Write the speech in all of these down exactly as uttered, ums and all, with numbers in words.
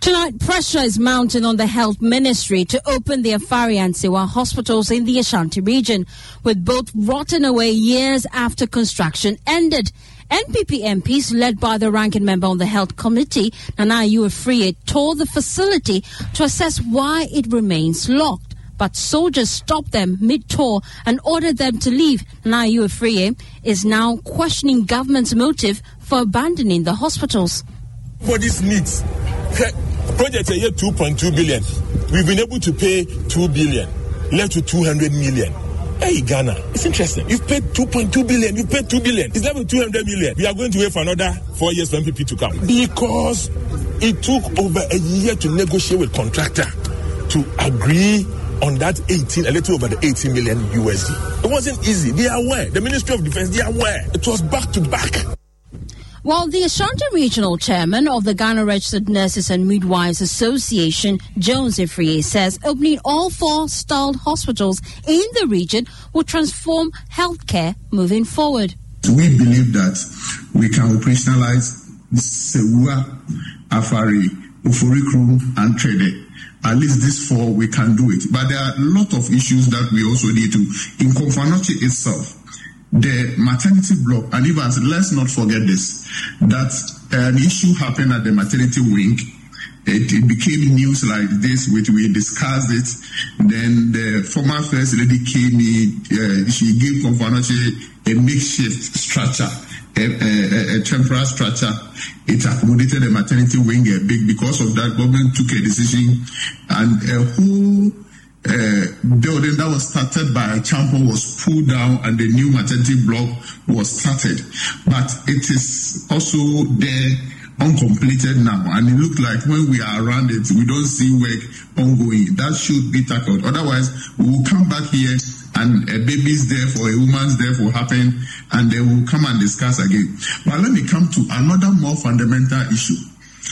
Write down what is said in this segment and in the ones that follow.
Tonight, pressure is mounting on the Health Ministry to open the Afari and Sewa hospitals in the Ashanti region, with both rotting away years after construction ended. N P P M Ps, led by the ranking member on the Health Committee, Nana Ayuafriye, toured the facility to assess why it remains locked. But soldiers stopped them mid-tour and ordered them to leave. Nana Ayuafriye is now questioning government's motive for abandoning the hospitals. Everybody's needs. Project a year two point two billion. We've been able to pay two billion, left to two hundred million. Hey, Ghana, it's interesting. You've paid two point two billion, you've paid two billion. It's level two hundred million. We are going to wait for another four years for M P P to come. Because it took over a year to negotiate with contractor to agree on that eighteen, a little over the eighteen million U S D. It wasn't easy. They are aware. The Ministry of Defense, they are aware. It was back to back. While the Ashanti Regional Chairman of the Ghana Registered Nurses and Midwives Association, Jones Ifriye, says opening all four stalled hospitals in the region will transform healthcare moving forward. We believe that we can operationalize Sewa, Afari, Oforikru, and Trede. At least these four, we can do it. But there are a lot of issues that we also need to. In Komfo-Anokye itself, the maternity block, and even let's not forget this, that an issue happened at the maternity wing. It, it became news like this, which we discussed it. Then the former First Lady came in, uh, she gave Komfo-Anokye a makeshift structure, a, a, a temporary structure. It accommodated the maternity wing a big. Because of that, government took a decision, and a whole Uh, building that was started by a champion was pulled down and the new maternity block was started. But it is also there uncompleted now, and it looks like when we are around it, we don't see work ongoing. That should be tackled. Otherwise, we will come back here and a baby's there for a woman's there for happen, and they will come and discuss again. But let me come to another more fundamental issue.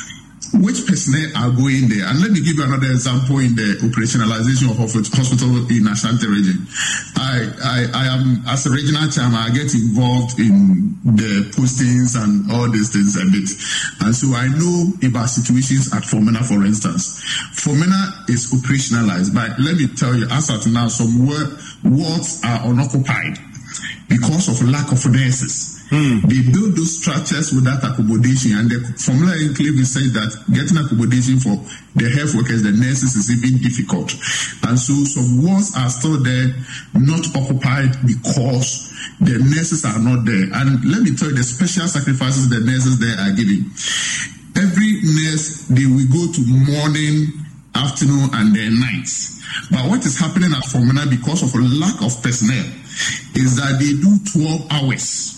Which personnel are going there? And let me give you another example in the operationalization of hospital in Ashanti region. I, I, I am, as a regional chairman, I get involved in the postings and all these things a bit. And so I know about situations at Fomena, for instance. Fomena is operationalized, but let me tell you, as at now, some wards are unoccupied because of lack of nurses. Hmm. They build those structures without accommodation, and the formula in Cleveland says that getting accommodation for the health workers, the nurses, is even difficult. And so some wards are still there, not occupied because the nurses are not there. And let me tell you the special sacrifices the nurses there are giving. Every nurse, they will go to morning, afternoon, and then nights. But what is happening at Fomena, because of a lack of personnel, is that they do twelve hours.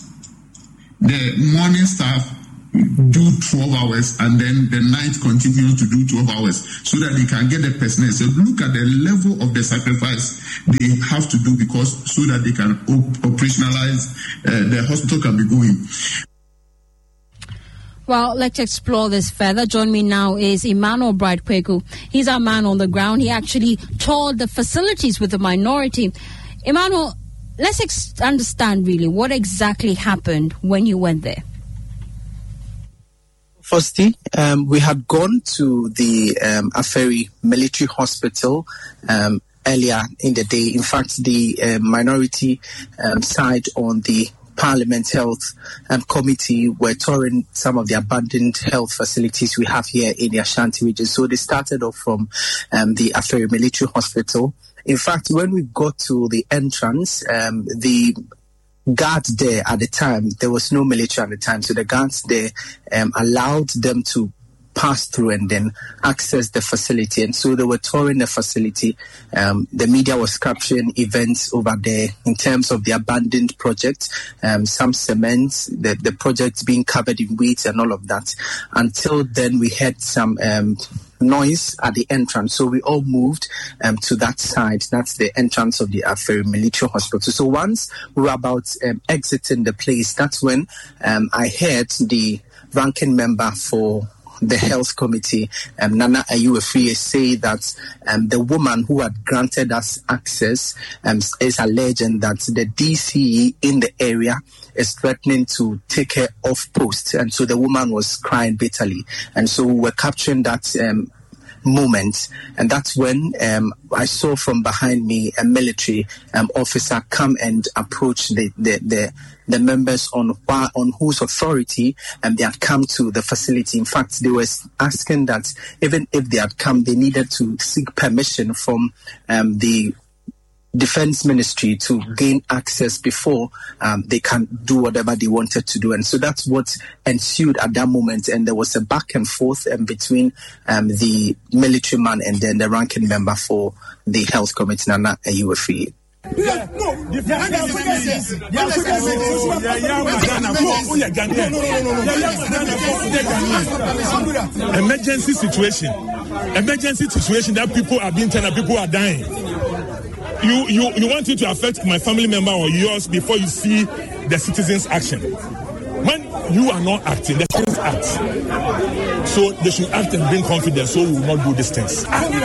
The morning staff do twelve hours, and then the night continues to do twelve hours so that they can get the personnel. So look at the level of the sacrifice they have to do, because so that they can op- operationalize, uh, the hospital can be going. Well, let's explore this further. Join me now is Emmanuel Bright Kweku. He's our man on the ground. He actually toured the facilities with the minority. Emmanuel, let's ex- understand really what exactly happened when you went there. Firstly, um, we had gone to the um, Afari Military Hospital um, earlier in the day. In fact, the uh, minority um, side on the Parliament Health um, Committee were touring some of the abandoned health facilities we have here in the Ashanti region. So they started off from um, the Afari Military Hospital. In fact, when we got to the entrance, um, the guard there at the time, there was no military at the time, so the guards there um, allowed them to pass through and then access the facility. And so they were touring the facility. Um, the media was capturing events over there in terms of the abandoned project, um, some cement, the, the project being covered in weeds and all of that. Until then, we had some um, noise at the entrance. So we all moved um, to that side. That's the entrance of the Afari Military Hospital. So once we were about um, exiting the place, that's when um, I heard the ranking member for the health committee, um, Nana Ayuefie, say that um, the woman who had granted us access um, is alleging that the D C E in the area is threatening to take her off post. And so the woman was crying bitterly. And so we were capturing that um, moment. And that's when um, I saw from behind me a military um, officer come and approach the, the, the, the members on on whose authority um, they had come to the facility. In fact, they were asking that even if they had come, they needed to seek permission from um, the Defense Ministry to gain access before um, they can do whatever they wanted to do. And so that's what ensued at that moment. And there was a back and forth um, between um, the military man and then the ranking member for the health committee, Nana Ayuefie. Yeah, no, no, no, emergency situation, emergency situation that people are being turned, people are dying. You, you, you want it to affect my family member or yours before you see the citizens' action. When you are not acting, the citizens act. So they should act and bring confidence so we will not do these things.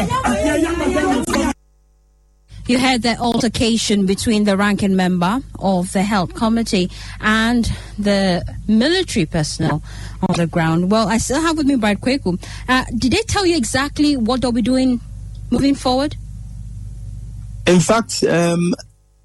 You had the altercation between the ranking member of the health committee and the military personnel on the ground. Well, I still have with me Bright Kweku. Uh, did they tell you exactly what they'll be doing moving forward? In fact, um,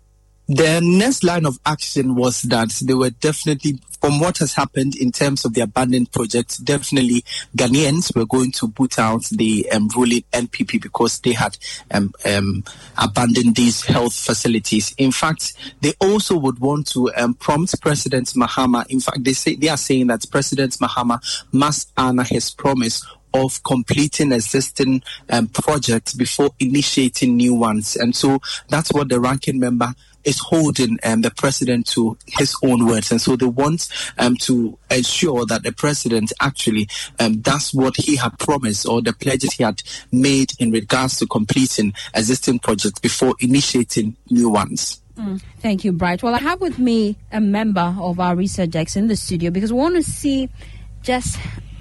the next line of action was that they were definitely, from what has happened in terms of the abandoned project, definitely Ghanaians were going to boot out the um, ruling N P P because they had um, um, abandoned these health facilities. In fact, they also would want to um, prompt President Mahama. In fact, they say they are saying that President Mahama must honor his promise of completing existing um, projects before initiating new ones. And so that's what the ranking member is holding um, the president to his own words. And so they want um, to ensure that the president actually um, does what he had promised or the pledges he had made in regards to completing existing projects before initiating new ones. Mm, thank you, Bright. Well, I have with me a member of our research desk in the studio because we want to see just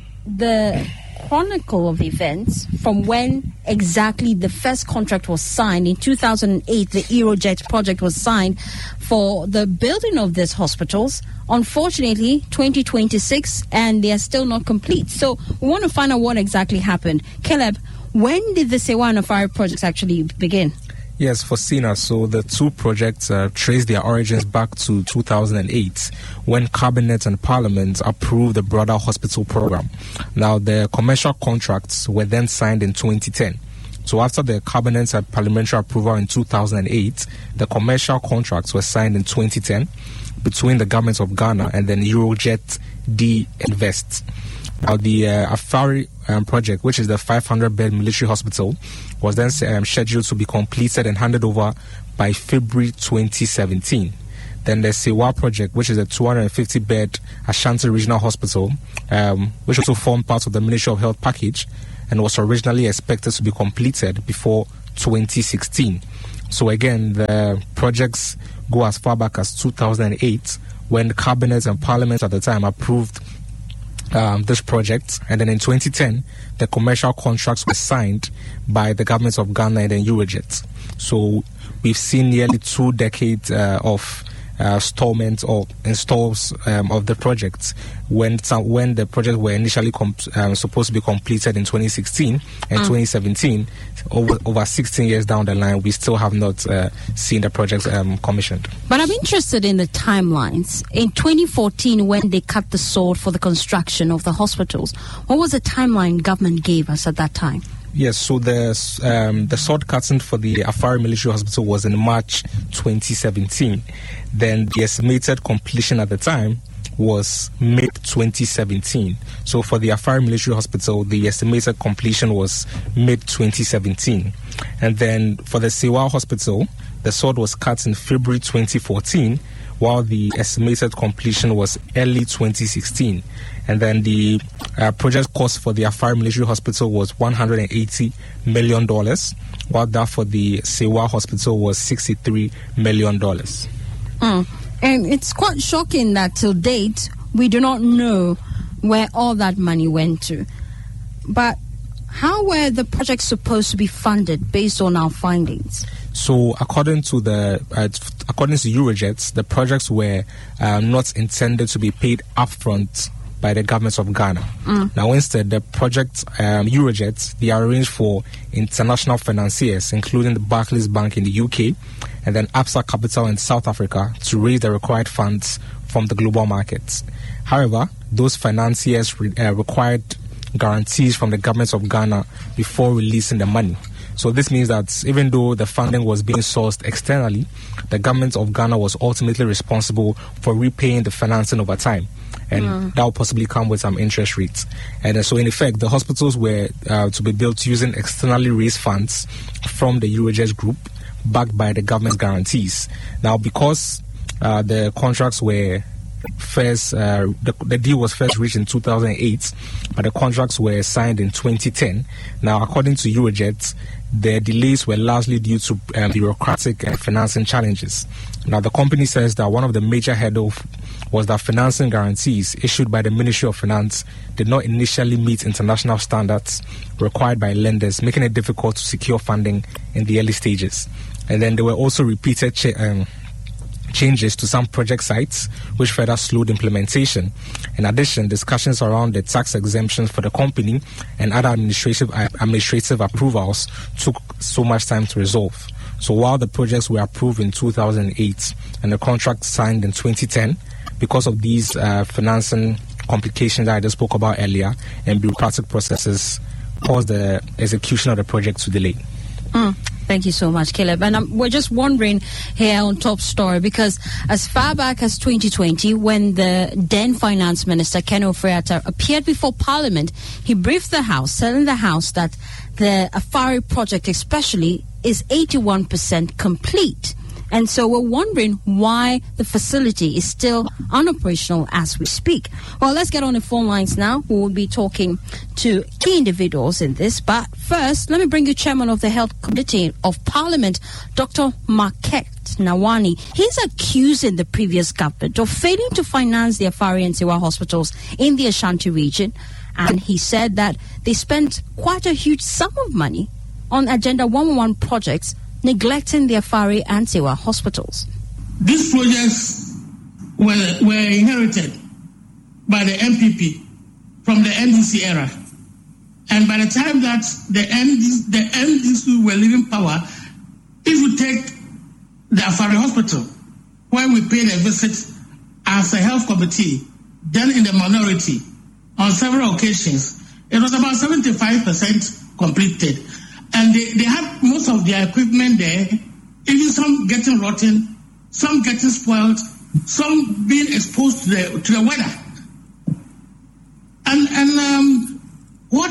the chronicle of events from when exactly the first contract was signed. In two thousand eight, the Aerojet project was signed for the building of these hospitals. Unfortunately, twenty twenty-six, and they are still not complete. So we want to find out what exactly happened. Caleb, when did the Sewa and Afari projects actually begin? Yes, for Sina. So the two projects uh, trace their origins back to two thousand eight, when Cabinet and Parliament approved the broader hospital program. Now, the commercial contracts were then signed in twenty ten. So after the Cabinet and parliamentary approval in two thousand eight, the commercial contracts were signed in twenty ten between the government of Ghana and then Eurojet D Invest. Now, the uh, Afari um, project, which is the five hundred bed military hospital, was then um, scheduled to be completed and handed over by February twenty seventeen. Then the Sewa project, which is a two hundred fifty bed Ashanti Regional Hospital, um, which also formed part of the Ministry of Health package and was originally expected to be completed before twenty sixteen. So again, the projects go as far back as two thousand eight, when the Cabinet and Parliament at the time approved Um, this project, and then in twenty ten the commercial contracts were signed by the governments of Ghana and then Eurojet. So we've seen nearly two decades uh, of uh, installments or installs um, of the projects when when the projects were initially comp- um, supposed to be completed in twenty sixteen and mm. twenty seventeen. Over, over sixteen years down the line, we still have not uh, seen the projects um, commissioned. But I'm interested in the timelines. In twenty fourteen, when they cut the sword for the construction of the hospitals, what was the timeline government gave us at that time? Yes, so the um, the sword cutting for the Afari Military Hospital was in March twenty seventeen. Then the estimated completion at the time was mid twenty seventeen. So for the Afari Military Hospital, the estimated completion was mid twenty seventeen. And then for the Sewa Hospital, the sword was cut in February twenty fourteen, while the estimated completion was early twenty sixteen. And then the uh, project cost for the Afari Military Hospital was one hundred eighty million dollars, while that for the Sewa Hospital was sixty-three million dollars. Mm. And it's quite shocking that till date, we do not know where all that money went to. but how were the projects supposed to be funded based on our findings? So, according to the uh, according to Eurojet, the projects were uh, not intended to be paid upfront by the government of Ghana. Mm. Now, instead, the project um, Eurojet, they are arranged for international financiers, including the Barclays Bank in the U K, and then Absa Capital in South Africa, to raise the required funds from the global markets. However, those financiers re- uh, required guarantees from the government of Ghana before releasing the money. So this means that even though the funding was being sourced externally, the government of Ghana was ultimately responsible for repaying the financing over time. And mm. that will possibly come with some interest rates. And uh, so in effect, the hospitals were uh, to be built using externally raised funds from the Eurojet group, backed by the government's guarantees. Now, because uh, the contracts were first, uh, the, the deal was first reached in two thousand eight, but the contracts were signed in twenty ten. Now, according to Eurojet, the delays were largely due to um, bureaucratic and financing challenges. Now, the company says that one of the major hurdles was that financing guarantees issued by the Ministry of Finance did not initially meet international standards required by lenders, making it difficult to secure funding in the early stages. And then there were also repeated ch- um, changes to some project sites, which further slowed implementation. In addition, discussions around the tax exemptions for the company and other administrative uh, administrative approvals took so much time to resolve. So while the projects were approved in two thousand eight and the contract signed in twenty ten, because of these uh, financing complications that I just spoke about earlier and bureaucratic processes, caused the execution of the project to delay. Mm. Thank you so much, Caleb. And um, we're just wondering here on Top Story, because as far back as twenty twenty, when the then Finance Minister, Ken Ofori-Atta, appeared before Parliament, he briefed the House, telling the House that the Afari project especially is eighty-one percent complete. And so we're wondering why the facility is still unoperational as we speak. Well, let's get on the phone lines now. We will be talking to key individuals in this. But first, let me bring you Chairman of the Health Committee of Parliament, Doctor Marquette Nawani. He's accusing the previous government of failing to finance the Afari and Sewa hospitals in the Ashanti region. And he said that they spent quite a huge sum of money on Agenda one eleven projects, neglecting the Afari and Sewa hospitals. These projects were, were inherited by the M P P from the N D C era. And by the time that the N D C, the N D C were leaving power, if you take the Afari hospital, when we paid a visit as a health committee, then in the minority, on several occasions, it was about seventy-five percent completed. And they, they had most of their equipment there, even some getting rotten, some getting spoiled, some being exposed to the to the weather. And and um, what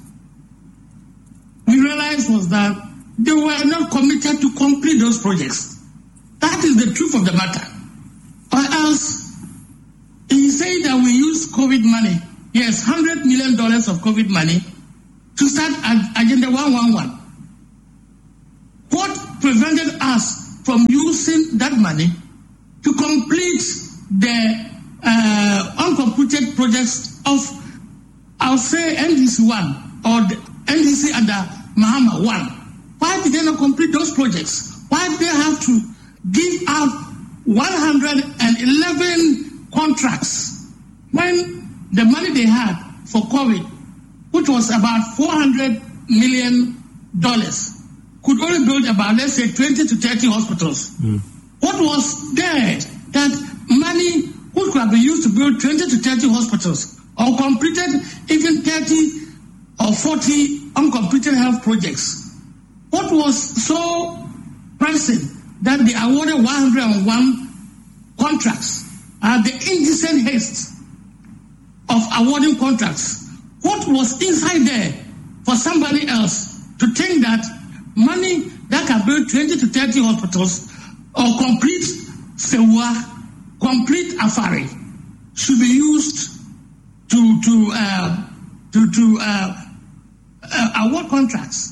we realized was that they were not committed to complete those projects. That is the truth of the matter. Or else, he said that we use COVID money, yes, one hundred million dollars of COVID money, to start Agenda one eleven. What prevented us from using that money to complete the uh, uncompleted projects of, I'll say, N D C one or the N D C under Mahama one? Why did they not complete those projects? Why did they have to give out one hundred eleven contracts when the money they had for COVID, which was about four hundred million dollars, could only build about, let's say, twenty to thirty hospitals? Mm. What was there that money which could have been used to build twenty to thirty hospitals or completed even thirty or forty uncompleted health projects? What was so pressing that they awarded one hundred one contracts? Uh, the indecent haste of awarding contracts. What was inside there for somebody else to think that money that can build twenty to thirty hospitals or complete Sewa, complete Afari, should be used to to uh, to to uh, uh, award contracts?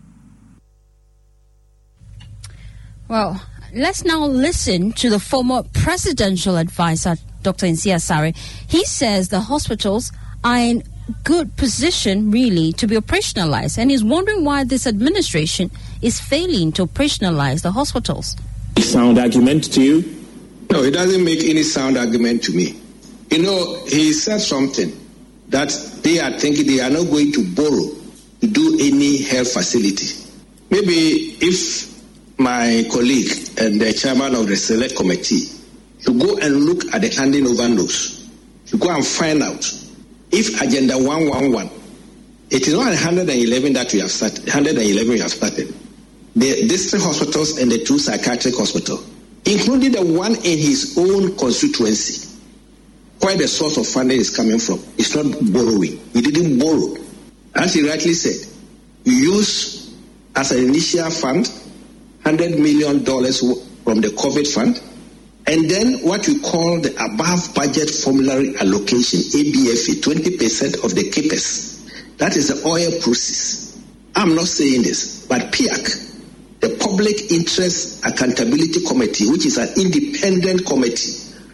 Well, let's now listen to the former presidential advisor, Doctor Nsia Sare. He says the hospitals are in good position, really, to be operationalized. And he's wondering why this administration is failing to operationalize the hospitals. Sound argument to you? No, it doesn't make any sound argument to me. You know, he said something that they are thinking they are not going to borrow to do any health facility. Maybe if my colleague and the chairman of the select committee should go and look at the handing over notes, should go and find out if Agenda one one one, it is not one hundred eleven that we have started, one hundred eleven we have started. The district hospitals and the two psychiatric hospitals, including the one in his own constituency, where the source of funding is coming from. It's not borrowing. We didn't borrow. As he rightly said, we use as an initial fund one hundred million dollars from the COVID fund, and then what we call the above budget formulary allocation, A B F A, twenty percent of the CAPEX. That is the oil process. I'm not saying this, but P I A C, the Public Interest Accountability Committee, which is an independent committee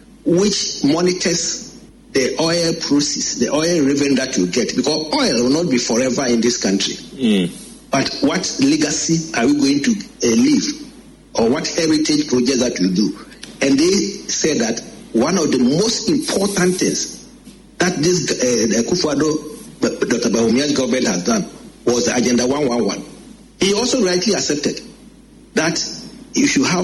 which monitors the oil process, the oil revenue that you get, because oil will not be forever in this country. Mm. But what legacy are we going to uh, leave, or what heritage projects that you do? And they said that one of the most important things that this uh, Akufo-Addo, Doctor Bahumia's government has done was the Agenda one one one. He also rightly accepted that you should have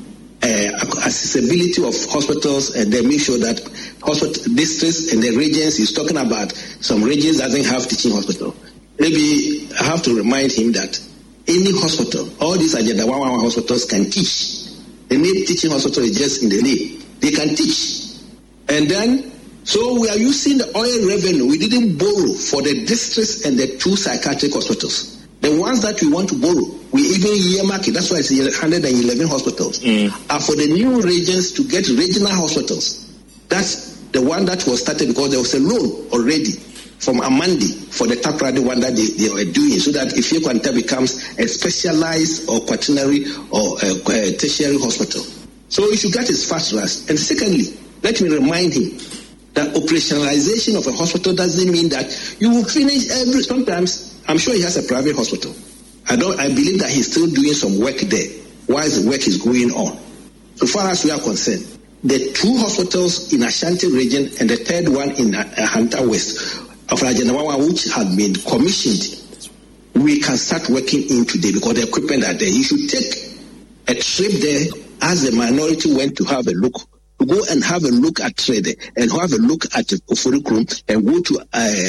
uh, accessibility of hospitals, and then make sure that hospital districts and the regions, he's talking about some regions doesn't have teaching hospital. Maybe I have to remind him that any hospital, all these Agenda one one one hospitals can teach. The name teaching hospital is just in the name. They can teach. And then, so we are using the oil revenue. We didn't borrow for the districts and the two psychiatric hospitals. The ones that we want to borrow, we even earmark it. That's why it's one hundred eleven hospitals. Mm. Are for the new regions to get regional hospitals. That's the one that was started because there was a loan already from Amandi for the Takoradi one that they, they were doing, so that if Kwanta becomes a specialized or quaternary or a, a tertiary hospital. So he should get his fast rest. And secondly, let me remind him that operationalization of a hospital doesn't mean that you will finish every, sometimes, I'm sure he has a private hospital. I don't, I believe that he's still doing some work there while the work is going on. So far as we are concerned, the two hospitals in Ashanti region and the third one in Hunter West of Agenda one one one, which have been commissioned, we can start working in today because the equipment are there. You should take a trip there as the minority went to have a look, to go and have a look at Trade and have a look at Oforikrum and go to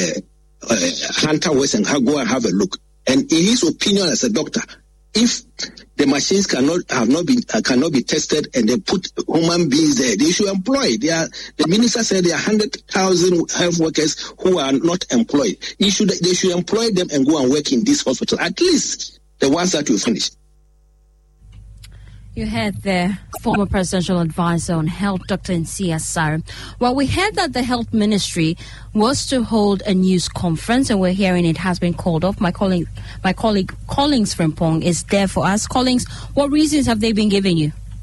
uh, uh, Hunter West and go and have a look. And in his opinion as a doctor, if the machines cannot have not been uh, cannot be tested and they put human beings there, they should employ. They are, the minister said there are one hundred thousand health workers who are not employed. He should, they should employ them and go and work in this hospital, at least the ones that will finish. You heard the former presidential advisor on health, Doctor Nsia Asare. Well, we heard that the health ministry was to hold a news conference, and we're hearing it has been called off. My colleague, my colleague Collins Frimpong is there for us. Collins, what reasons have they been giving you?